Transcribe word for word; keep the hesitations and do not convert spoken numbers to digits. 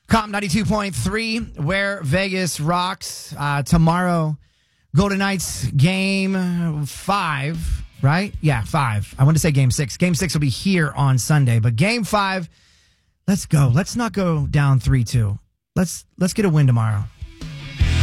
Comp ninety-two point three, where Vegas rocks. Uh, tomorrow, Golden Knights game five, right? Yeah, five. I want to say game six. Game six will be here on Sunday, but game five, let's go. Let's not go down three two. Let's let's get a win tomorrow.